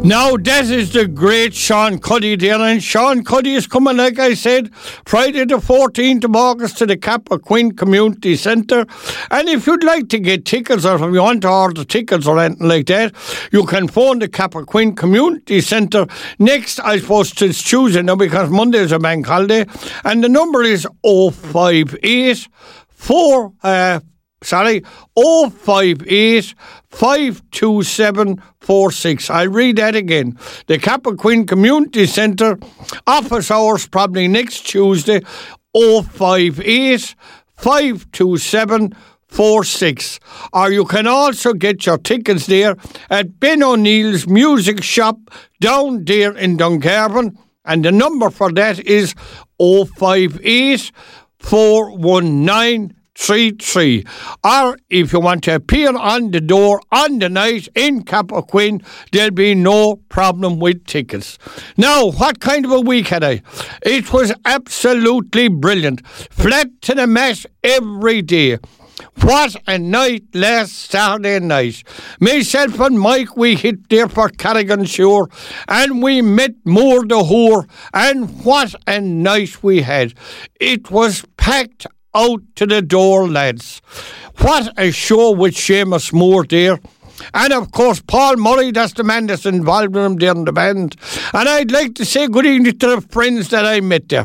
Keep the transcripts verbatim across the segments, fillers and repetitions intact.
Now that is the great Sean Cuddy there, and Sean Cuddy is coming, like I said, Friday the fourteenth of August to the Cappoquin Community Centre. And if you'd like to get tickets, or if you want to order tickets or anything like that, you can phone the Cappoquin Community Centre next, I suppose, it's Tuesday now because Monday is a bank holiday, and the number is oh five eight four uh, sorry, oh five eight five two seven four six. I'll read that again. The Cappoquin Community Centre, office hours probably next Tuesday, oh five eight five two seven four six. Or you can also get your tickets there at Ben O'Neill's Music Shop down there in Dungarvan, and the number for that is oh five eight four one nine three three. Or if you want to appear on the door on the night in Cappoquin, there'll be no problem with tickets. Now, what kind of a week had I? It was absolutely brilliant. Flat to the mat every day. What a night last Saturday night. Myself and Mike, we hit there for Carrigan Shore, and we met Moore the Whore, and what a night we had. It was packed out to the door, lads. What a show with Seamus Moore there. And of course, Paul Murray, that's the man that's involved with him there in the band. And I'd like to say good evening to the friends that I met there.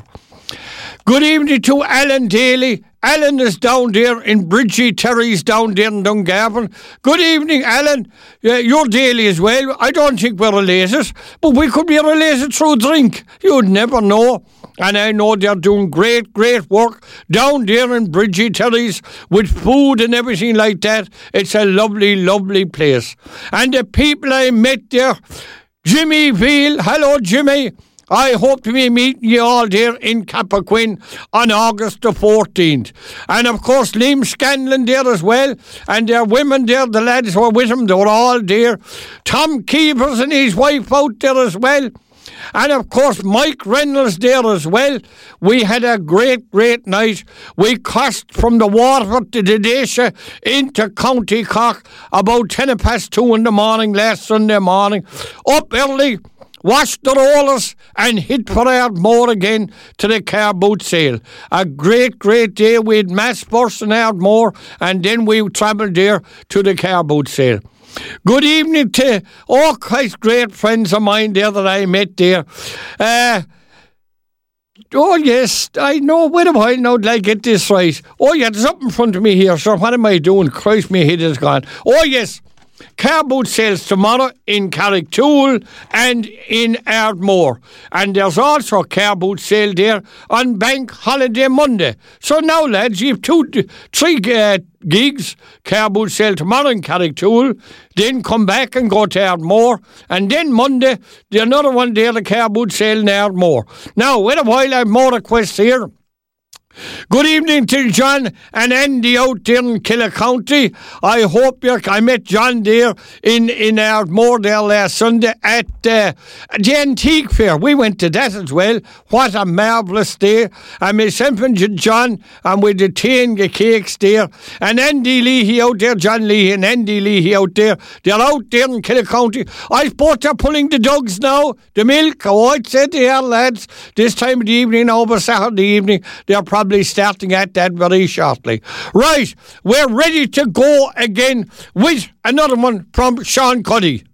Good evening to Alan Daly. Alan is down there in Bridgie. Terry's down there in Dungarvan. Good evening, Alan. Uh, you're Daly as well. I don't think we're related, but we could be related through drink. You'd never know. And I know they're doing great, great work down there in Bridgie Terry's with food and everything like that. It's a lovely, lovely place. And the people I met there, Jimmy Veal. Hello, Jimmy. I hope to be meeting you all there in Cappoquin on August the fourteenth. And of course, Liam Scanlon there as well. And there are women there, the lads who were with him, they were all there. Tom Keevers and his wife out there as well. And of course, Mike Reynolds there as well. We had a great, great night. We crossed from the Waterford to Dedesha into County Cork about ten past two in the morning last Sunday morning. Up early, washed the rollers and hit for Ardmore again to the car boot sale. A great, great day. We had mass first in Ardmore, and then we travelled there to the car boot sale. Good evening to all quite great friends of mine there that I met there. Uh, oh, yes, I know. Wait a while now till I get this right. Oh, yeah, there's up in front of me here, sir. What am I doing? Christ, my head is gone. Oh, yes. Car boot sales tomorrow in Carricktool and in Ardmore. And there's also a car boot sale there on Bank Holiday Monday. So now, lads, you have two, three uh, gigs, car boot sale tomorrow in Carricktool, then come back and go to Ardmore, and then Monday, there's another one there, the car boot sale in Ardmore. Now, wait a while, I have more requests here. Good evening to John and Andy out there in Killicounty. I hope you're... I met John there in, in Ardmore there last Sunday at uh, the Antique Fair. We went to that as well. What a marvellous day. And myself and John, and with the tea and the cakes there. And Andy Leahy out there, John Leahy and Andy Leahy out there. They're out there in Killicounty. I suppose they're pulling the dogs now, the milk. Oh, I'd say they are, lads. This time of the evening, over Saturday evening, they're probably starting at that very shortly. Right, we're ready to go again with another one from Sean Cuddy.